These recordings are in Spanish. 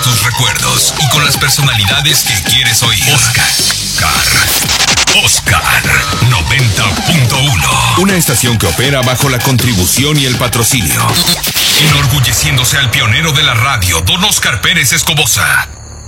tus recuerdos y con las personalidades que quieres oír. Oscar 90.1. Una estación que opera bajo la contribución y el patrocinio. Enorgulleciéndose al pionero de la radio, don Oscar Pérez Escobosa.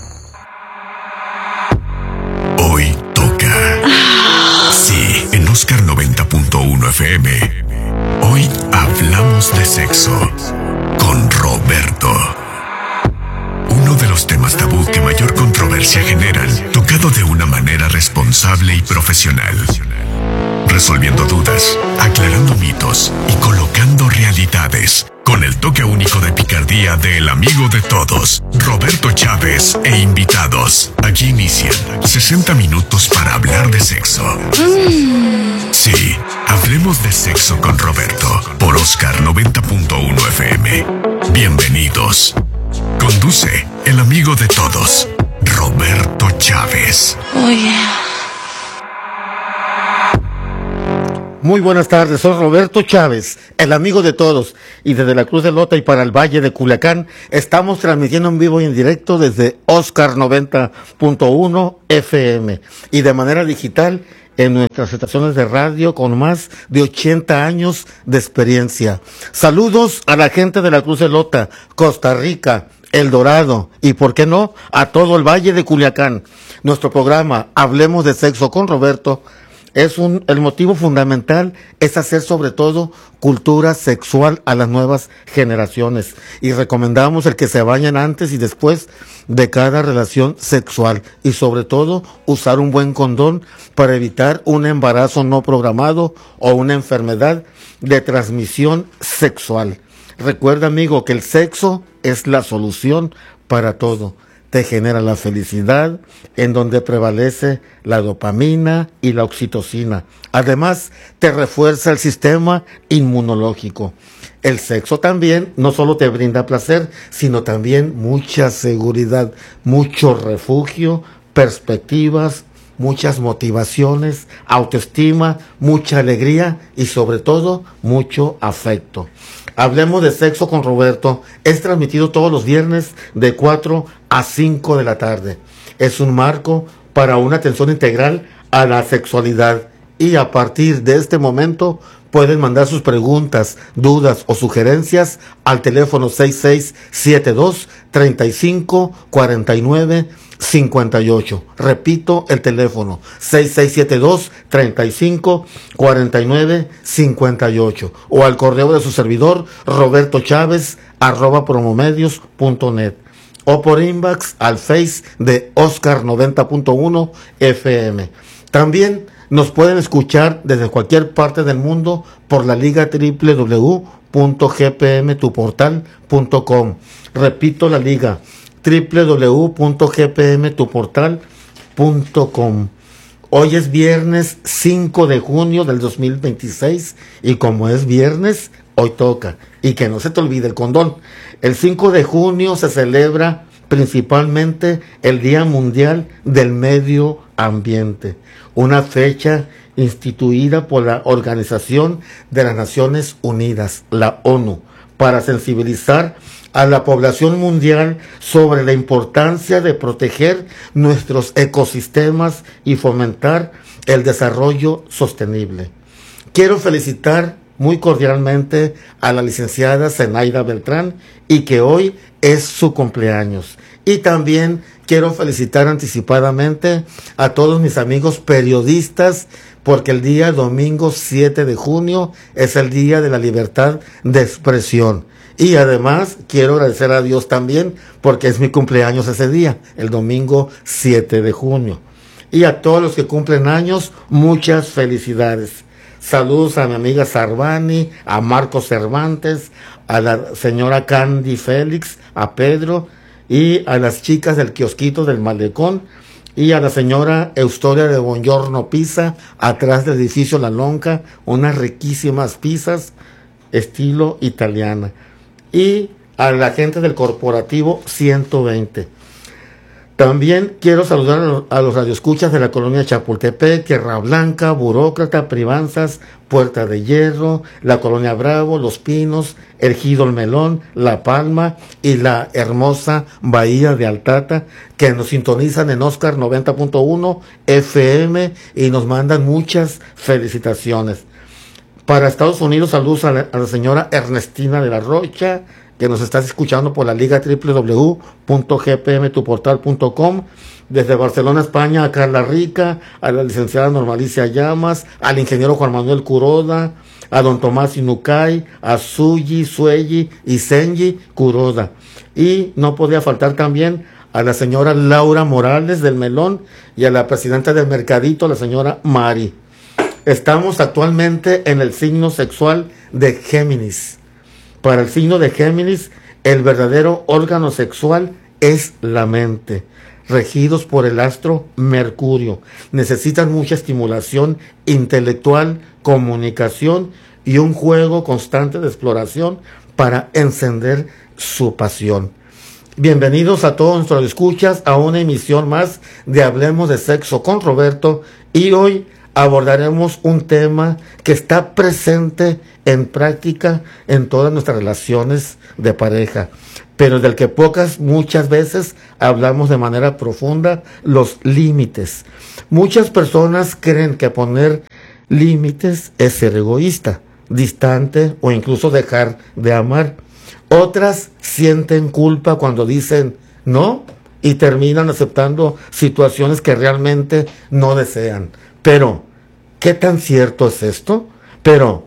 Hoy toca. Sí, en Oscar 90.1 FM. Hoy hablamos de sexo con Roberto. Uno de los temas tabú que mayor controversia generan, tocado de una manera responsable y profesional. Resolviendo dudas, aclarando mitos y colocando realidades. Con el toque único de picardía del amigo de todos, Roberto Chávez e invitados. Aquí inician 60 minutos para hablar de sexo. Sí, hablemos de sexo con Roberto, por Oscar 90.1 FM. Bienvenidos. Conduce el amigo de todos, Roberto Chávez. Oh, yeah. Muy buenas tardes, soy Roberto Chávez, el amigo de todos, y desde la Cruz de Lota y para el Valle de Culiacán estamos transmitiendo en vivo y en directo desde Oscar 90.1 FM y de manera digital en nuestras estaciones de radio con más de 80 años de experiencia. Saludos a la gente de la Cruz de Lota, Costa Rica, El Dorado y, ¿por qué no?, a todo el Valle de Culiacán. Nuestro programa Hablemos de Sexo con Roberto el motivo fundamental es hacer sobre todo cultura sexual a las nuevas generaciones y recomendamos el que se bañen antes y después de cada relación sexual y sobre todo usar un buen condón para evitar un embarazo no programado o una enfermedad de transmisión sexual. Recuerda, amigo, que el sexo es la solución para todo. Te genera la felicidad, en donde prevalece la dopamina y la oxitocina. Además, te refuerza el sistema inmunológico. El sexo también no solo te brinda placer, sino también mucha seguridad, mucho refugio, perspectivas, muchas motivaciones, autoestima, mucha alegría y sobre todo mucho afecto. Hablemos de Sexo con Roberto. Es transmitido todos los viernes de 4 a 5 de la tarde. Es un marco para una atención integral a la sexualidad. Y a partir de este momento pueden mandar sus preguntas, dudas o sugerencias al teléfono 6672-3549-58. Repito el teléfono, 6672-3549-58. O al correo de su servidor, robertochávez@promomedios.net. O por inbox al Face de Oscar 90.1 FM. También nos pueden escuchar desde cualquier parte del mundo por la liga www.gpmtuportal.com. Repito la liga www.gpmtuportal.com. Hoy es viernes 5 de junio del 2026 y como es viernes, hoy toca. Y que no se te olvide el condón. El 5 de junio se celebra principalmente el Día Mundial del Medio Ambiente, una fecha instituida por la Organización de las Naciones Unidas, la ONU, para sensibilizar a la población mundial sobre la importancia de proteger nuestros ecosistemas y fomentar el desarrollo sostenible. Quiero felicitar muy cordialmente a la licenciada Zenaida Beltrán y que hoy es su cumpleaños. Y también quiero felicitar anticipadamente a todos mis amigos periodistas porque el día domingo 7 de junio es el Día de la Libertad de Expresión. Y además quiero agradecer a Dios también porque es mi cumpleaños ese día, el domingo 7 de junio. Y a todos los que cumplen años, muchas felicidades. Saludos a mi amiga Sarvani, a Marcos Cervantes, a la señora Candy Félix, a Pedro y a las chicas del kiosquito del Malecón y a la señora Eustoria de Buongiorno Pizza, atrás del edificio La Lonca, unas riquísimas pizzas estilo italiana. Y a la gente del corporativo 120. También quiero saludar a los radioescuchas de la colonia Chapultepec, Tierra Blanca, Burócrata, Privanzas, Puerta de Hierro, la colonia Bravo, Los Pinos, Ejido El Melón, La Palma y la hermosa Bahía de Altata, que nos sintonizan en Oscar 90.1 FM y nos mandan muchas felicitaciones. Para Estados Unidos, saludos a la señora Ernestina de la Rocha, que nos estás escuchando por la liga www.gpmtuportal.com. Desde Barcelona, España, a Carla Rica, a la licenciada Normalicia Llamas, al ingeniero Juan Manuel Kuroda, a don Tomás Inukai, a Suyi, Sueyi y Senji Kuroda. Y no podía faltar también a la señora Laura Morales del Melón y a la presidenta del Mercadito, la señora Mari. Estamos actualmente en el signo sexual de Géminis. Para el signo de Géminis, el verdadero órgano sexual es la mente, regidos por el astro Mercurio. Necesitan mucha estimulación intelectual, comunicación y un juego constante de exploración para encender su pasión. Bienvenidos a todos nuestros escuchas a una emisión más de Hablemos de Sexo con Roberto, y hoy abordaremos un tema que está presente en práctica en todas nuestras relaciones de pareja, pero del que muchas veces hablamos de manera profunda: los límites. Muchas personas creen que poner límites es ser egoísta, distante o incluso dejar de amar. Otras sienten culpa cuando dicen no y terminan aceptando situaciones que realmente no desean. Pero, ¿qué tan cierto es esto? Pero,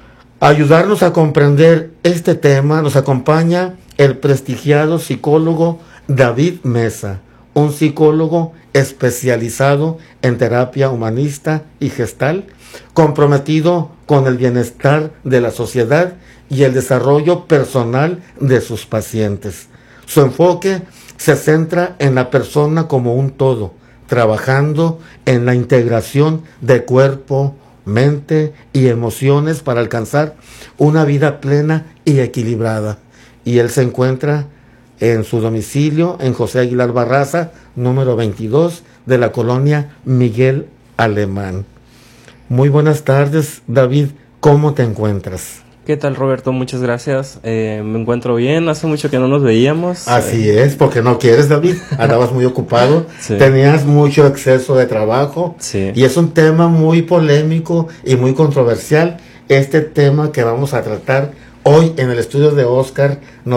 a ayudarnos a comprender este tema, nos acompaña el prestigiado psicólogo David Mesa, un psicólogo especializado en terapia humanista y gestal, comprometido con el bienestar de la sociedad y el desarrollo personal de sus pacientes. Su enfoque se centra en la persona como un todo, trabajando en la integración de cuerpo, mente y emociones para alcanzar una vida plena y equilibrada. Y él se encuentra en su domicilio en José Aguilar Barraza, número 22 de la colonia Miguel Alemán. Muy buenas tardes, David, ¿cómo te encuentras? ¿Qué tal, Roberto? Muchas gracias. Me encuentro bien. Hace mucho que no nos veíamos. Así es, porque no quieres, David. Andabas muy ocupado. Sí. Tenías mucho exceso de trabajo. Sí. Y es un tema muy polémico y muy controversial. Este tema que vamos a tratar hoy en el estudio de Oscar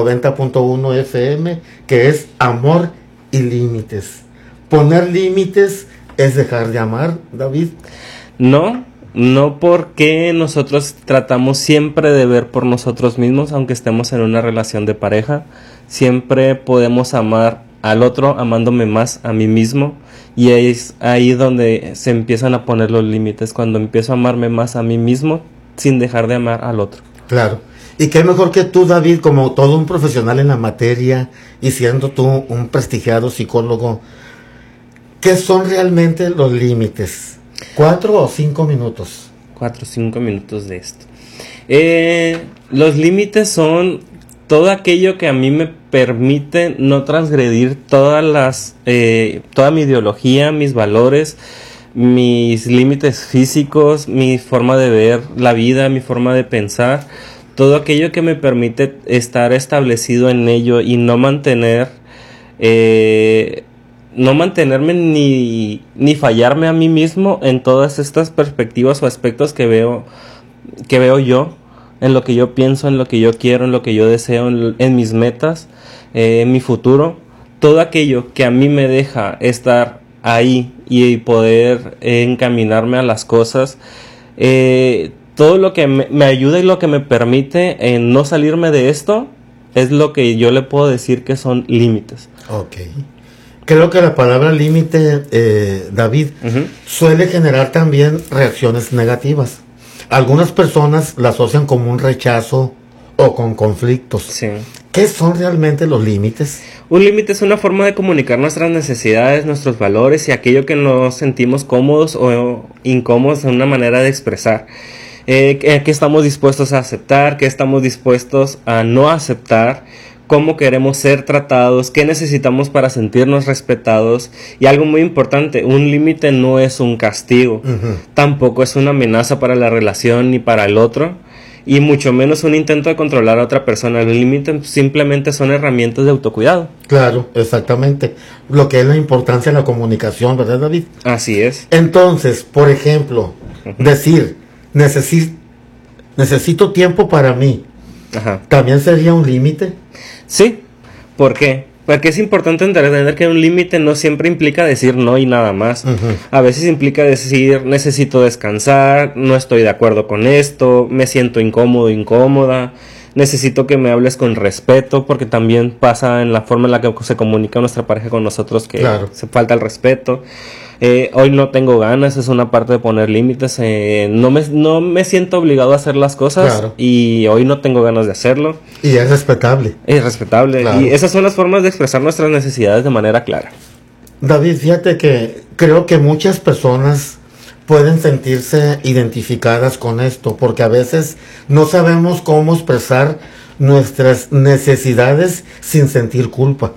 90.1 FM, que es amor y límites. ¿Poner límites es dejar de amar, David? No, porque nosotros tratamos siempre de ver por nosotros mismos, aunque estemos en una relación de pareja. Siempre podemos amar al otro amándome más a mí mismo, y es ahí donde se empiezan a poner los límites, cuando empiezo a amarme más a mí mismo sin dejar de amar al otro. Claro. Y qué mejor que tú, David, como todo un profesional en la materia y siendo tú un prestigiado psicólogo, ¿qué son realmente los límites? 4 o 5 minutos. 4 o 5 minutos de esto. Los límites son todo aquello que a mí me permite no transgredir toda mi ideología, mis valores, mis límites físicos, mi forma de ver la vida, mi forma de pensar. Todo aquello que me permite estar establecido en ello y no mantenerme ni fallarme a mí mismo en todas estas perspectivas o aspectos que veo yo, en lo que yo pienso, en lo que yo quiero, en lo que yo deseo, en mis metas, en mi futuro. Todo aquello que a mí me deja estar ahí y poder encaminarme a las cosas, todo lo que me ayuda y lo que me permite en no salirme de esto, es lo que yo le puedo decir que son límites. Ok. Creo que la palabra límite, David, suele generar también reacciones negativas. Algunas personas la asocian como un rechazo o con conflictos. Sí. ¿Qué son realmente los límites? Un límite es una forma de comunicar nuestras necesidades, nuestros valores y aquello que nos sentimos cómodos o incómodos en una manera de expresar. ¿Qué estamos dispuestos a aceptar? ¿Qué estamos dispuestos a no aceptar? cómo queremos ser tratados, qué necesitamos para sentirnos respetados. Y algo muy importante, un límite no es un castigo, tampoco es una amenaza para la relación ni para el otro, y mucho menos un intento de controlar a otra persona. Los límites simplemente son herramientas de autocuidado. Claro, exactamente. Lo que es la importancia de la comunicación, ¿verdad, David? Así es. Entonces, por ejemplo, decir, necesito tiempo para mí, ¿también sería un límite? Sí, ¿por qué? Porque es importante entender que un límite no siempre implica decir no y nada más. A veces implica decir necesito descansar, no estoy de acuerdo con esto, me siento incómodo, incómoda, necesito que me hables con respeto, porque también pasa en la forma en la que se comunica nuestra pareja con nosotros que se falta el respeto. Hoy no tengo ganas, es una parte de poner límites. No me siento obligado a hacer las cosas y hoy no tengo ganas de hacerlo. Y es respetable. Es respetable. Claro. Y esas son las formas de expresar nuestras necesidades de manera clara. David, fíjate que creo que muchas personas pueden sentirse identificadas con esto, porque a veces no sabemos cómo expresar nuestras necesidades sin sentir culpa.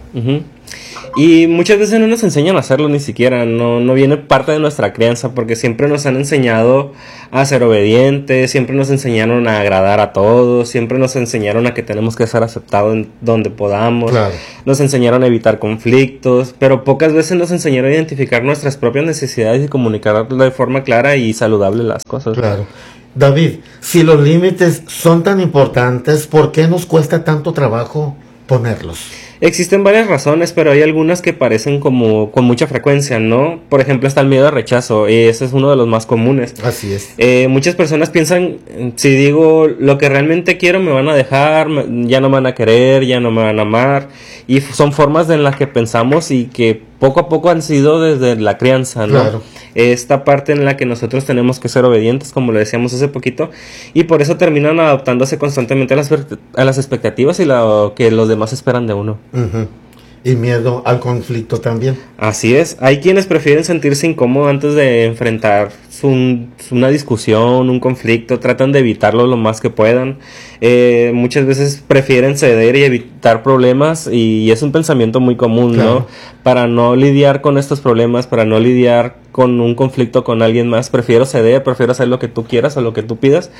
Y muchas veces no nos enseñan a hacerlo ni siquiera, no viene parte de nuestra crianza, porque siempre nos han enseñado a ser obedientes, siempre nos enseñaron a agradar a todos, siempre nos enseñaron a que tenemos que ser aceptados en donde podamos, nos enseñaron a evitar conflictos, pero pocas veces nos enseñaron a identificar nuestras propias necesidades y comunicar de forma clara y saludable las cosas. Claro. David, si los límites son tan importantes, ¿por qué nos cuesta tanto trabajo ponerlos? Existen varias razones, pero hay algunas que parecen como con mucha frecuencia, ¿no? Por ejemplo, está el miedo al rechazo, ese es uno de los más comunes. Así es. Muchas personas piensan, si digo lo que realmente quiero, me van a dejar, ya no me van a querer, ya no me van a amar, y son formas en las que pensamos y que poco a poco han sido desde la crianza, ¿no? Claro. Esta parte en la que nosotros tenemos que ser obedientes, como lo decíamos hace poquito, y por eso terminan adaptándose constantemente a las expectativas y lo que los demás esperan de uno. Y miedo al conflicto también. Así es, hay quienes prefieren sentirse incómodos antes de enfrentar una discusión, un conflicto, tratan de evitarlo lo más que puedan. Muchas veces prefieren ceder y evitar problemas, y es un pensamiento muy común, ¿no? Para no lidiar con estos problemas, para no lidiar con un conflicto con alguien más, prefiero ceder, prefiero hacer lo que tú quieras o lo que tú pidas,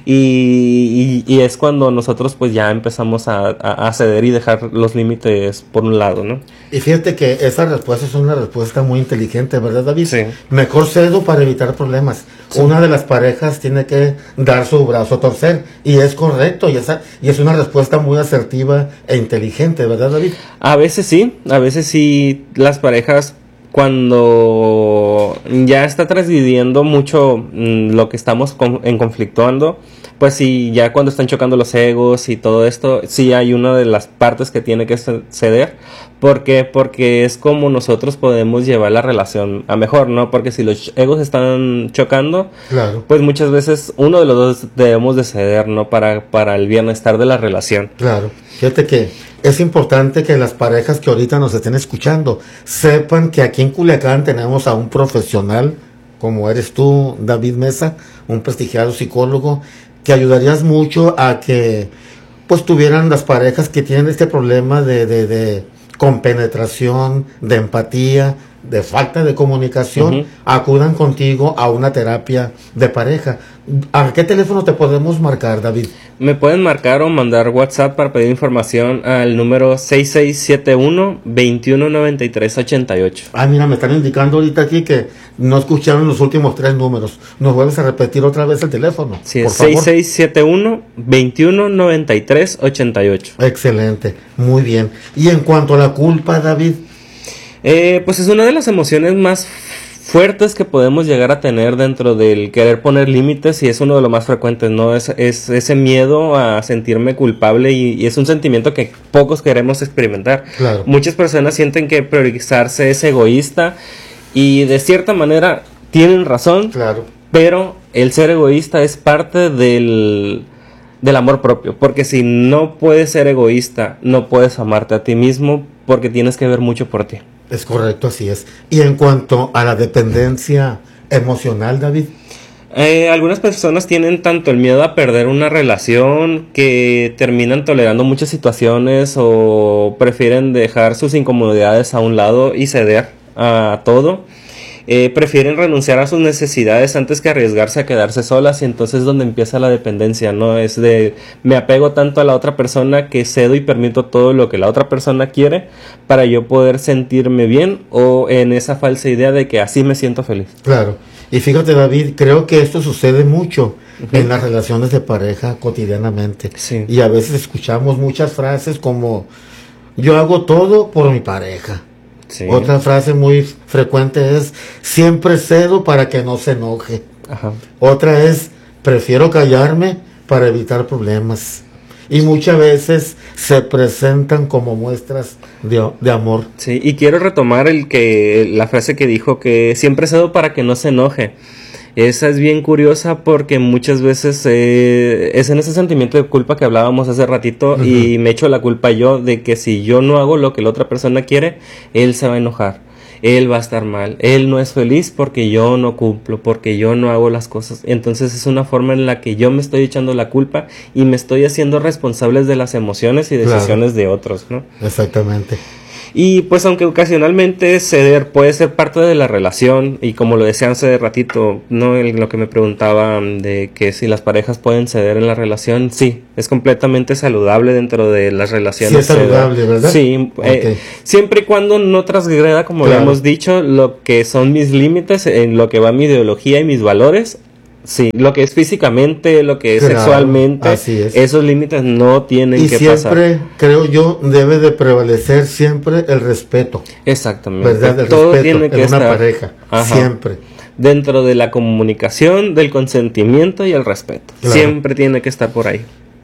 y es cuando nosotros pues ya empezamos a ceder y dejar los límites por un lado, ¿no? Y fíjate que esa respuesta es una respuesta muy inteligente, ¿verdad, David? Sí. Mejor cedo para evitar problemas. Sí. Una de las parejas tiene que dar su brazo a torcer, y es correcto, y es una respuesta muy asertiva e inteligente, ¿verdad, David? A veces sí, las parejas, cuando ya está transgrediendo mucho lo que estamos conflictuando, pues sí, ya cuando están chocando los egos y todo esto, sí hay una de las partes que tiene que ceder. ¿Por qué? Porque es como nosotros podemos llevar la relación a mejor, ¿no? Porque si los egos están chocando, pues muchas veces uno de los dos debemos de ceder, ¿no? Para el bienestar de la relación. Claro. Fíjate que es importante que las parejas que ahorita nos estén escuchando sepan que aquí en Culiacán tenemos a un profesional, como eres tú, David Mesa, un prestigiado psicólogo, que ayudarías mucho a que pues tuvieran las parejas que tienen este problema de compenetración, de empatía, de falta de comunicación, acudan contigo a una terapia de pareja. ¿A qué teléfono te podemos marcar, David? Me pueden marcar o mandar WhatsApp para pedir información al número 6671-219388. Ah, mira, me están indicando ahorita aquí que no escucharon los últimos 3 números. ¿Nos vuelves a repetir otra vez el teléfono? Sí, es 6671-219388. Excelente, muy bien. Y en cuanto a la culpa, David... pues es una de las emociones más fuertes que podemos llegar a tener dentro del querer poner límites, y es uno de los más frecuentes, ¿no? Es ese miedo a sentirme culpable, y es un sentimiento que pocos queremos experimentar. Claro. Muchas personas sienten que priorizarse es egoísta, y de cierta manera tienen razón, pero el ser egoísta es parte del amor propio, porque si no puedes ser egoísta, no puedes amarte a ti mismo, porque tienes que ver mucho por ti. Es correcto, así es. Y en cuanto a la dependencia emocional, David... Algunas personas tienen tanto el miedo a perder una relación que terminan tolerando muchas situaciones o prefieren dejar sus incomodidades a un lado y ceder a todo. Prefieren renunciar a sus necesidades antes que arriesgarse a quedarse solas, y entonces es donde empieza la dependencia, ¿no? Es de me apego tanto a la otra persona que cedo y permito todo lo que la otra persona quiere para yo poder sentirme bien, o en esa falsa idea de que así me siento feliz. Claro. Y fíjate, David, creo que esto sucede mucho en las relaciones de pareja cotidianamente. Sí. Y a veces escuchamos muchas frases como yo hago todo por mi pareja. Sí. Otra frase muy frecuente es siempre cedo para que no se enoje. Ajá. Otra es prefiero callarme para evitar problemas. Y muchas veces se presentan como muestras de amor. Sí, y quiero retomar la frase que dijo que siempre cedo para que no se enoje. Esa es bien curiosa porque muchas veces es en ese sentimiento de culpa que hablábamos hace ratito, y me echo la culpa yo de que si yo no hago lo que la otra persona quiere, él se va a enojar, él va a estar mal, él no es feliz porque yo no cumplo, porque yo no hago las cosas. Entonces es una forma en la que yo me estoy echando la culpa y me estoy haciendo responsable de las emociones y decisiones de otros, ¿no? Exactamente. Y pues aunque ocasionalmente ceder puede ser parte de la relación, y como lo decía hace ratito, ¿no? Lo que me preguntaban de que si las parejas pueden ceder en la relación, sí, es completamente saludable dentro de las relaciones. Sí, es saludable, ¿verdad? Sí, Okay. Siempre y cuando no transgreda, como Claro. lo hemos dicho, lo que son mis límites, en lo que va mi ideología y mis valores. Sí, lo que es físicamente, lo que es Claro, sexualmente, así es. esos límites no tienen Y que siempre, pasar. creo yo, debe de prevalecer siempre el respeto. Exactamente. ¿Verdad? El Todo respeto tiene que en una estar pareja. Ajá. Siempre. Dentro de la comunicación, del consentimiento y el respeto. Claro. Siempre tiene que estar por ahí.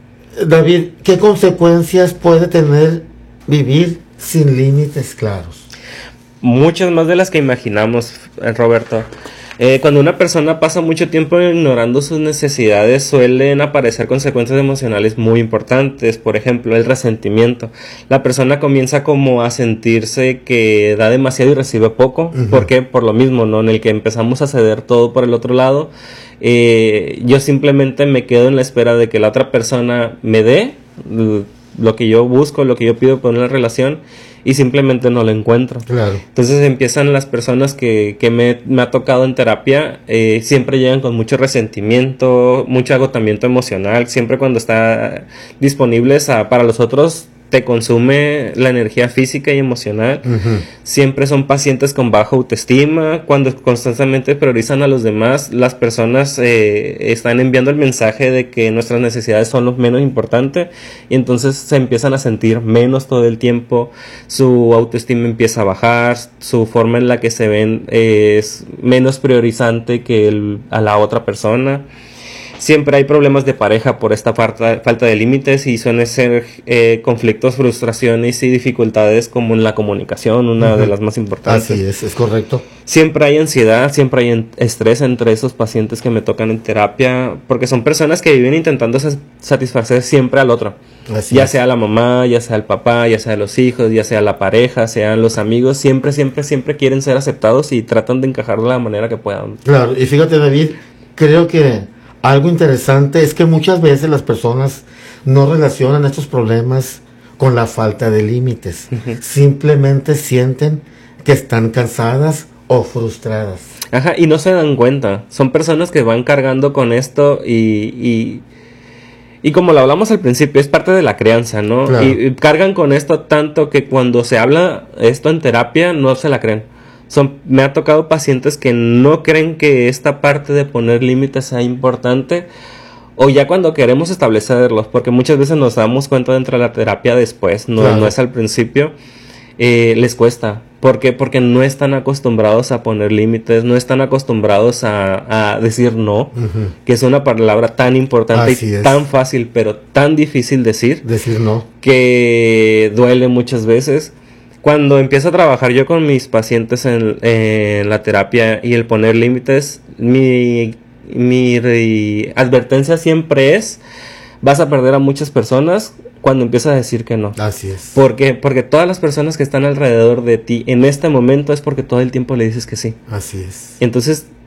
David, ¿qué consecuencias puede tener vivir sin límites claros? Muchas más de las que imaginamos, Roberto. Cuando una persona pasa mucho tiempo ignorando sus necesidades, suelen aparecer consecuencias emocionales muy importantes. Por ejemplo, el resentimiento. La persona comienza como a sentirse que da demasiado y recibe poco. ¿Por qué? Por lo mismo, ¿no? En el que empezamos a ceder todo por el otro lado. Yo simplemente me quedo en la espera de que la otra persona me dé lo que yo busco, lo que yo pido por una relación, y simplemente no lo encuentro. Claro. Entonces empiezan las personas que me ha tocado en terapia, siempre llegan con mucho resentimiento, mucho agotamiento emocional. Siempre cuando está disponibles para los otros, te consume la energía física y emocional. Siempre son pacientes con baja autoestima. Cuando constantemente priorizan a los demás, las personas están enviando el mensaje de que nuestras necesidades son lo menos importante, y entonces se empiezan a sentir menos todo el tiempo. Su autoestima empieza a bajar, su forma en la que se ven es menos priorizante que a la otra persona. Siempre hay problemas de pareja por esta falta de límites, y suelen ser conflictos, frustraciones y dificultades como en la comunicación, una de las más importantes. Así es correcto. Siempre hay ansiedad, siempre hay estrés entre esos pacientes que me tocan en terapia, porque son personas que viven intentando satisfacer siempre al otro. Así Ya es. sea la mamá, ya sea el papá, ya sea los hijos, ya sea la pareja, sean los amigos, siempre quieren ser aceptados y tratan de encajar de la manera que puedan. Claro, y fíjate, David, creo que algo interesante es que muchas veces las personas no relacionan estos problemas con la falta de límites. Simplemente sienten que están cansadas o frustradas. Ajá, y no se dan cuenta. Son personas que van cargando con esto y como lo hablamos al principio, es parte de la crianza, ¿no? Claro. Y cargan con esto tanto que cuando se habla esto en terapia no se la creen. Me ha tocado pacientes que no creen que esta parte de poner límites sea importante, o ya cuando queremos establecerlos, porque muchas veces nos damos cuenta dentro de la terapia después, Claro. no es al principio, les cuesta. ¿Por qué? Porque no están acostumbrados a poner límites, no están acostumbrados a decir no, que es una palabra tan importante Así y es. tan fácil, pero tan difícil decir, Decir no. que duele muchas veces. Cuando empiezo a trabajar yo con mis pacientes en la terapia y el poner límites, mi advertencia siempre es: vas a perder a muchas personas cuando empiezas a decir que no. Así es. ¿Por qué? Porque todas las personas que están alrededor de ti en este momento es porque todo el tiempo le dices que sí. Así es. Entonces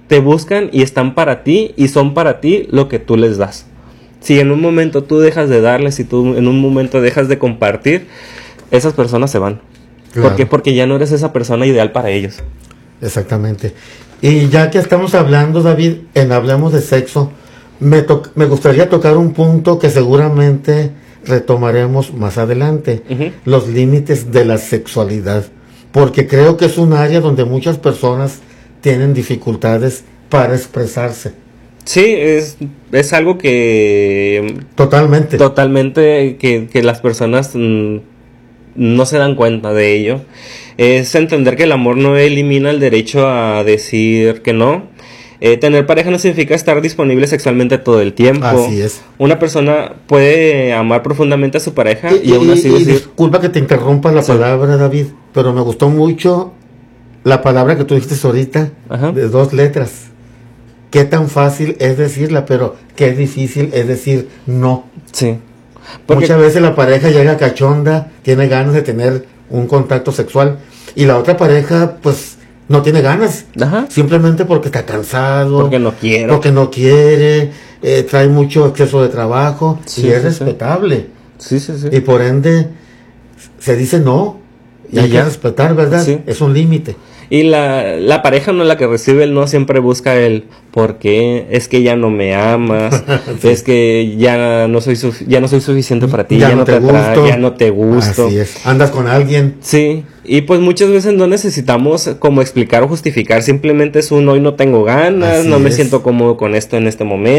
te buscan y están para ti y son para ti lo que tú les das. Si en un momento tú dejas de darles, si tú en un momento dejas de compartir, esas personas se van. Claro. ¿Por qué? Porque ya no eres esa persona ideal para ellos. Exactamente. Y ya que estamos hablando, David, en Hablemos de Sexo, me gustaría tocar un punto que seguramente retomaremos más adelante, los límites de la sexualidad, porque creo que es un área donde muchas personas tienen dificultades para expresarse. Sí, es algo que... Totalmente. Totalmente que las personas no se dan cuenta de ello. Es entender que el amor no elimina el derecho a decir que no. Tener pareja no significa estar disponible sexualmente todo el tiempo. Así es. Una persona puede amar profundamente a su pareja y aún así decir... Disculpa que te interrumpa la palabra, David, pero me gustó mucho la palabra que tú dijiste ahorita, de 2 letras. Qué tan fácil es decirla, pero qué difícil es decir no. Sí. Muchas veces la pareja llega cachonda, tiene ganas de tener un contacto sexual y la otra pareja pues no tiene ganas, simplemente porque está cansado, porque no quiere, trae mucho exceso de trabajo, y es respetable. Sí. Y por ende se dice no, y hay que respetar, ¿verdad? Sí. Es un límite. Y la pareja no es la que recibe el no, siempre busca el ¿por qué? Es que ya no me amas, sí. Es que ya no soy suficiente para ti, ya no te gusto, ya no te gusto. Así es. Andas con alguien. Sí, y pues muchas veces no necesitamos como explicar o justificar, simplemente es un hoy no tengo ganas, no me siento cómodo con esto en este momento.